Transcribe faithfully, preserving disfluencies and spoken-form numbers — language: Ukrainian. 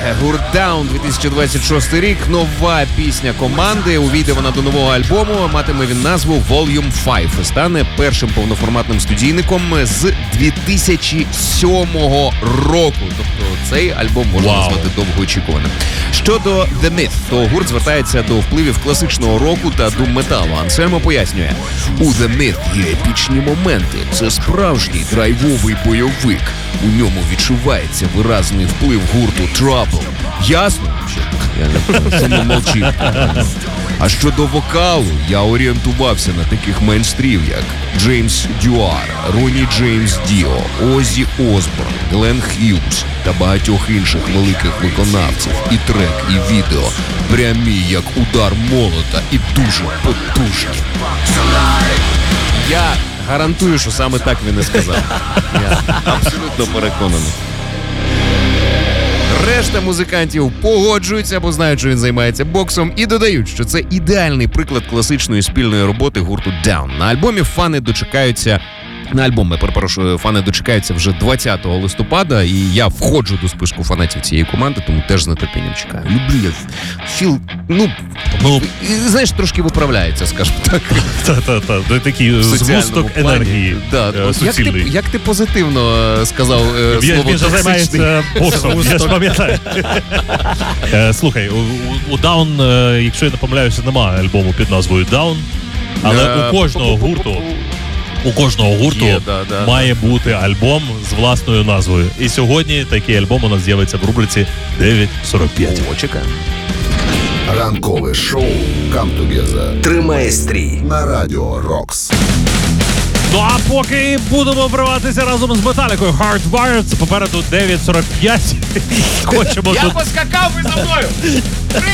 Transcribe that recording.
гурт Down, дві тисячі двадцять шостий рік, нова пісня команди. Увійде вона до нового альбому, матиме він назву Volume п'ять і стане першим повноформатним студійником з дві тисячі сьомого року. Тобто цей альбом можна wow. назвати довгоочікуваним. Щодо The Myth, то гурт звертається до впливів класичного року та дум-металу. Ансельмо пояснює: у The Myth є епічні моменти, це справжній драйвовий бойовик. У ньому відчувається виразний вплив гурту Trouble. Ясно? Я не сумно мовчив. А щодо вокалу, я орієнтувався на таких мейнстрів, як Джеймс Дюар, Ронні Джеймс Діо, Оззі Осборн, Глен Х'юз та багатьох інших великих виконавців. І трек, і відео прямі, як удар молота, і дуже потужні. Я гарантую, що саме так він і сказав. Я абсолютно переконаний. Решта музикантів погоджуються, бо знають, що він займається боксом, і додають, що це ідеальний приклад класичної спільної роботи гурту Down. На альбомі фани дочекаються На альбом, я перепрошую, фани дочекаються вже двадцятого листопада, і я входжу до списку фанатів цієї команди, тому теж з нетерпінням чекаю. Люблю я філ, ну, ну знаєш, трошки виправляється, скажімо так. Та-та-та, такий згусток енергії суцільний. Як ти позитивно сказав слово «токсичний»? Він же займається боксом, я ж пам'ятаю. Слухай, у Down, якщо я не помиляюся, немає альбому під назвою Down, але у кожного гурту У кожного гурту Є, да, да, має да. бути альбом з власною назвою. І сьогодні такий альбом у нас з'явиться в рубриці дев'ять сорок п'ять. О, чекаємо. Ранкове шоу «Come Together». Тримає стрій на Радіо Рокс. Ну а поки будемо вриватися разом з Металікою Hardwired, це попереду дев'ять сорок п'ять. Хочемо Я тут... поскакав, ви за мною!